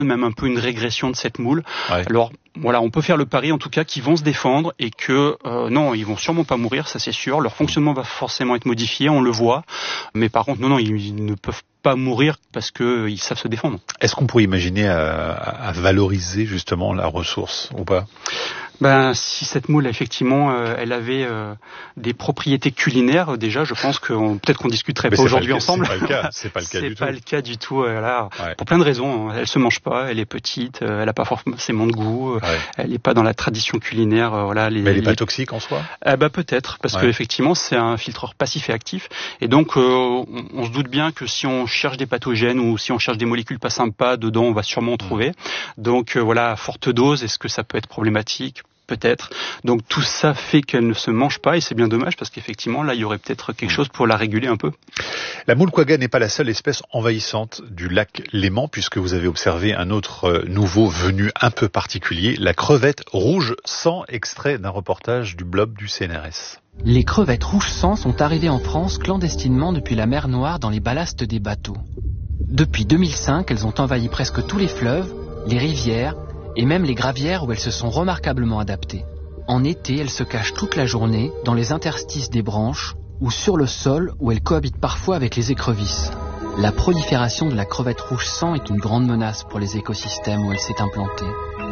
même un peu une régression de cette moule. Ouais. Alors voilà, on peut faire le pari en tout cas qu'ils vont se défendre et que non, ils vont sûrement pas mourir, ça c'est sûr. Leur fonctionnement va forcément être modifié, on le voit. Mais par contre, non, ils ne peuvent pas mourir parce que ils savent se défendre. Est-ce qu'on pourrait imaginer à valoriser justement la ressource ou pas ? Ben, si cette moule, effectivement, elle avait des propriétés culinaires, déjà, je pense que peut-être qu'on discuterait pas aujourd'hui ensemble. C'est pas le cas du tout. C'est pas le cas du tout. Là, Ouais. pour plein de raisons. Elle se mange pas, elle est petite, elle a pas forcément de goût, elle est pas dans la tradition culinaire. Voilà. Mais elle est pas toxique en soi ? Peut-être, parce que effectivement, c'est un filtreur passif et actif. Et donc, on se doute bien que si on cherche des pathogènes ou si on cherche des molécules pas sympas dedans, on va sûrement en trouver. Donc voilà, à forte dose, est-ce que ça peut être problématique ? Peut-être. Donc tout ça fait qu'elle ne se mange pas et c'est bien dommage parce qu'effectivement là il y aurait peut-être quelque chose pour la réguler un peu. La moule quagga n'est pas la seule espèce envahissante du lac Léman puisque vous avez observé un autre nouveau venu un peu particulier, la crevette rouge sang, extrait d'un reportage du Blob du CNRS. Les crevettes rouge sang sont arrivées en France clandestinement depuis la mer Noire dans les ballastes des bateaux. Depuis 2005, elles ont envahi presque tous les fleuves, les rivières et même les gravières où elles se sont remarquablement adaptées. En été, elles se cachent toute la journée dans les interstices des branches ou sur le sol où elles cohabitent parfois avec les écrevisses. La prolifération de la crevette rouge sang est une grande menace pour les écosystèmes où elle s'est implantée.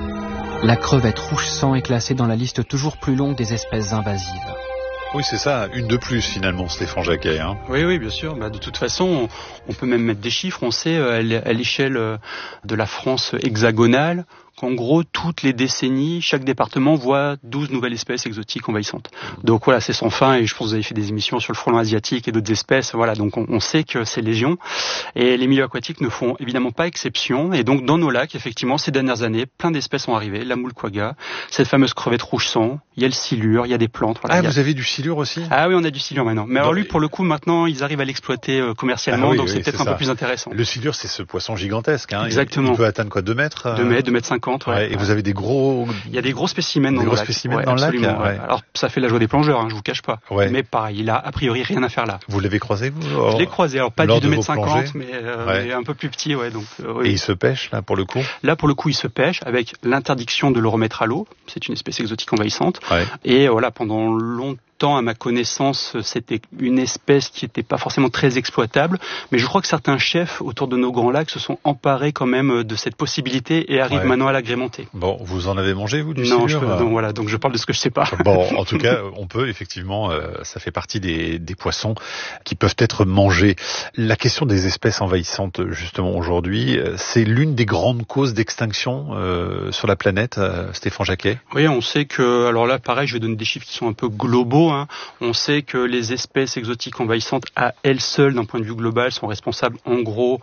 La crevette rouge sang est classée dans la liste toujours plus longue des espèces invasives. Oui, c'est ça, une de plus finalement, Stéphane Jacquet. Oui, bien sûr. De toute façon, on peut même mettre des chiffres. On sait à l'échelle de la France hexagonale qu'en gros, toutes les décennies, chaque département voit 12 nouvelles espèces exotiques envahissantes. Donc voilà, c'est sans fin et je pense que vous avez fait des émissions sur le frelon asiatique et d'autres espèces. Voilà, donc on sait que c'est légion. Et les milieux aquatiques ne font évidemment pas exception. Et donc dans nos lacs, effectivement, ces dernières années, plein d'espèces sont arrivées. La moule quagga, cette fameuse crevette rouge sang, il y a le silure, il y a des plantes. Voilà, vous avez du silure aussi ? Ah oui, on a du silure maintenant. Mais alors lui, pour le coup, maintenant, ils arrivent à l'exploiter commercialement, donc c'est peut-être un peu plus intéressant. Le silure, c'est ce poisson gigantesque. Exactement. Il peut atteindre quoi, 2 mètres ? 2 mètres, 2 mètres 50. Et vous avez des gros... Il y a des gros spécimens dans le lac. Dans le lac. Alors, ça fait la joie des plongeurs, je vous cache pas. Ouais. Mais pareil, il a a priori rien à faire là. Vous l'avez croisé, vous ? Je l'ai croisé, alors pas du 2 mètres 50, mais un peu plus petit, donc. Et il se pêche, là, pour le coup ? Là, pour le coup, il se pêche avec l'interdiction de le remettre à l'eau. C'est une espèce exotique envahissante. Ouais. Et voilà, pendant longtemps, à ma connaissance, c'était une espèce qui n'était pas forcément très exploitable, mais je crois que certains chefs autour de nos grands lacs se sont emparés quand même de cette possibilité et arrivent maintenant à l'agrémenter. Bon, vous en avez mangé, vous, du silure ? Non, donc je parle de ce que je sais pas. Bon, en tout cas, on peut effectivement, ça fait partie des poissons qui peuvent être mangés. La question des espèces envahissantes, justement, aujourd'hui, c'est l'une des grandes causes d'extinction sur la planète, Stéphane Jacquet ? Oui, on sait que, alors là, pareil, je vais donner des chiffres qui sont un peu globaux. On sait que les espèces exotiques envahissantes, à elles seules, d'un point de vue global, sont responsables en gros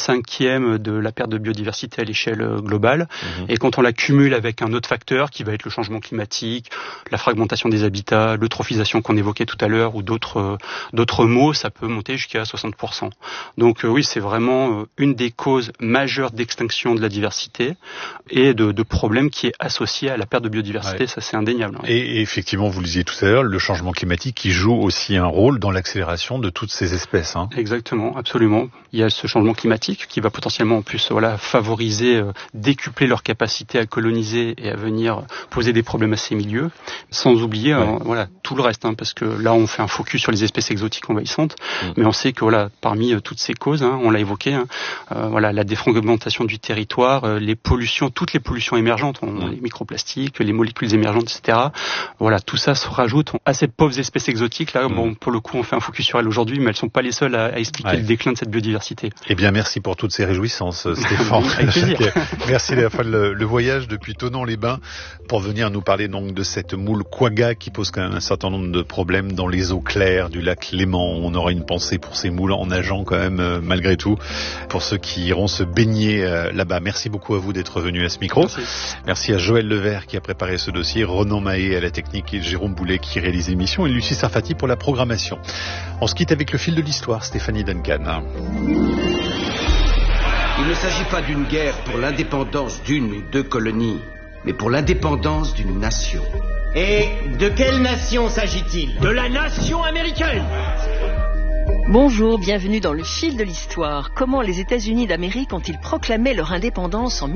d'1/5 de la perte de biodiversité à l'échelle globale. Et quand on la cumule avec un autre facteur qui va être le changement climatique, la fragmentation des habitats, l'eutrophisation qu'on évoquait tout à l'heure ou d'autres mots, ça peut monter jusqu'à 60%. Donc oui, c'est vraiment une des causes majeures d'extinction de la diversité et de problèmes qui est associé à la perte de biodiversité, ça c'est indéniable. Et effectivement, vous le disiez tout à l'heure, le changement climatique qui joue aussi un rôle dans l'accélération de toutes ces espèces. Exactement, absolument. Il y a ce changement climatique qui va potentiellement en plus favoriser, décupler leur capacité à coloniser et à venir poser des problèmes à ces milieux, sans oublier tout le reste, parce que là on fait un focus sur les espèces exotiques envahissantes, mais on sait que parmi toutes ces causes, on l'a évoqué, la défragmentation du territoire, les pollutions, toutes les pollutions émergentes, les microplastiques, les molécules émergentes, etc. Tout ça se rajoute à ces pauvres espèces exotiques. Là, pour le coup, on fait un focus sur elles aujourd'hui, mais elles ne sont pas les seules à expliquer le déclin de cette biodiversité. Eh bien, merci pour toutes ces réjouissances, Stéphane. Avec plaisir. Merci d'avoir fait le voyage depuis Thonon-les-Bains pour venir nous parler donc de cette moule quagga qui pose quand même un certain nombre de problèmes dans les eaux claires du lac Léman. On aura une pensée pour ces moules en nageant quand même, malgré tout, pour ceux qui iront se baigner là-bas. Merci beaucoup à vous d'être venu à ce micro. Merci à Joël Levert qui a préparé ce dossier, Ronan Mahé à la technique et Jérôme Boulet qui réalise l'émission et Lucie Sarfati pour la programmation. On se quitte avec le fil de l'histoire, Stéphanie Duncan. Il ne s'agit pas d'une guerre pour l'indépendance d'une ou deux colonies, mais pour l'indépendance d'une nation. Et de quelle nation s'agit-il ? De la nation américaine ! Bonjour, bienvenue dans le fil de l'histoire. Comment les États-Unis d'Amérique ont-ils proclamé leur indépendance en